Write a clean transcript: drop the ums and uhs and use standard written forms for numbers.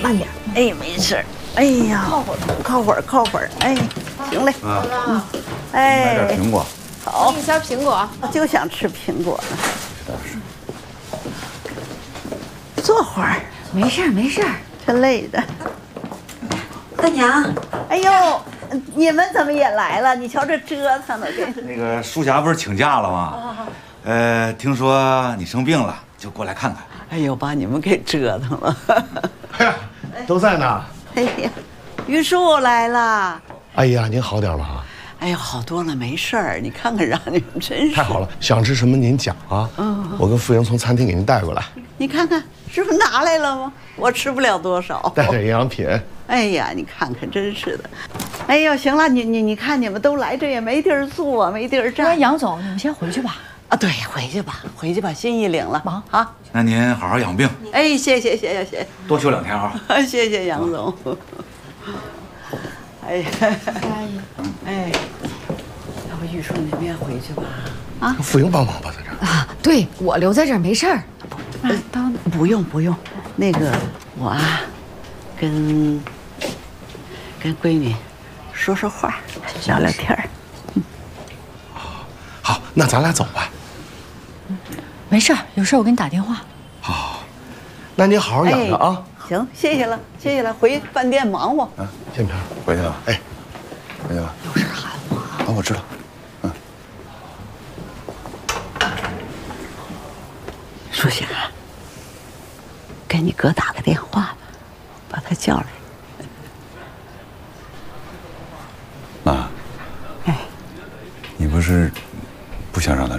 慢点。哎，没事。哎呀，靠会儿。哎，行嘞。哎， 买点苹果。 好， 一箱苹果， 就想吃苹果呢。坐会儿。 没事没事。 这累的。 大娘， 哎呦，你们怎么也来了？你瞧这折腾的，这那个淑霞不是请假了吗？听说你生病了，就过来看看。 哎呦，把你们给折腾了。 哎呀，都在呢。 哎呀，于叔来了。 哎呀，您好点吗？ 哎呦，好多了，没事儿。你看看，让你们真是太好了，想吃什么您讲啊。我跟傅莹从餐厅给您带过来。 你看看，师傅拿来了吗？我吃不了多少。 带点营养品。 哎呀，你看看，真是的。哎呦，行了，你看你们都来这也没地儿坐，没地儿站。 那杨总，你们先回去吧。 啊，对，回去吧，心意领了。忙啊。 那您好好养病。 哎，谢谢， 多休2天啊。 谢谢杨总。哎呀，哎，要不玉叔你们也回去吧？啊， 傅莹帮忙吧，在这儿。 啊，对我留在这儿没事儿。 不用，那个我啊，跟闺女说说话，聊聊天儿。 好，那咱俩走吧。 没事儿，有事儿我给你打电话。 好，那您好好养着啊。 行，谢谢了，回饭店忙活。 建平， 回去了。 哎， 回去了。 有事喊我啊。 啊，我知道。 淑霞，给你哥打个电话吧，把他叫来。 妈，你不是不想让他